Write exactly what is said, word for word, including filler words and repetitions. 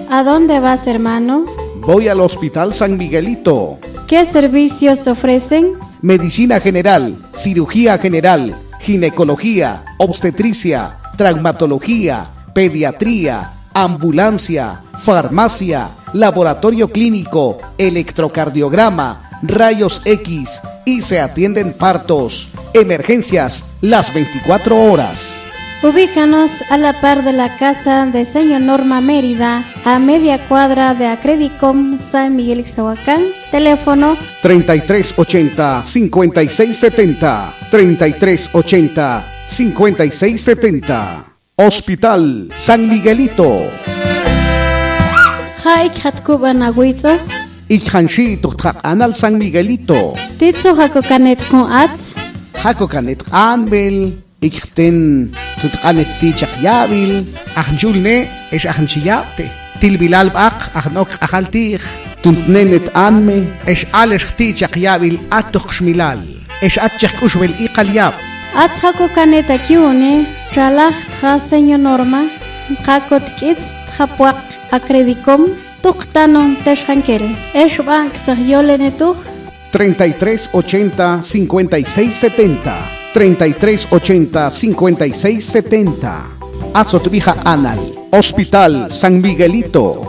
¿A dónde vas, hermano? Voy al Hospital San Miguelito. ¿Qué servicios ofrecen? Medicina general, cirugía general, ginecología, obstetricia, traumatología, pediatría, ambulancia, farmacia, laboratorio clínico, electrocardiograma, rayos X y se atienden partos, emergencias las veinticuatro horas. Ubícanos a la par de la casa de Señor Norma Mérida, a media cuadra de Acredicom San Miguel Ixtahuacán. Teléfono treinta y tres ochenta, cincuenta y seis setenta, treinta y tres ochenta, cincuenta y seis setenta. Hospital San Miguelito. Haik Hatkuban Agüito. Ikhanshi Tuktak Anal San Miguelito. Titsu Hakokanet con Ats. Hakokanet Anbel. Ikten Tutkanet Tichak Yabil. Ahnjulne es Ahnchiyate. Tilbilal Bak Ahnok Ahaltich. Tuntnenet Anme es Alex Tichak Yabil Atok Shmilal. Es Atchak Ushbel Iqalyab. Ats Hakokanet Akiune. Chalach Ha Señor Norma. Hakot Kits Hapuak Acredicom. Tuktanon Teshankel. Es Bank Zahyolenetuch. treinta y tres ochenta, cincuenta y seis setenta. treinta y tres ochenta, cincuenta y seis setenta. Atzotbija Anal. Hospital San Miguelito.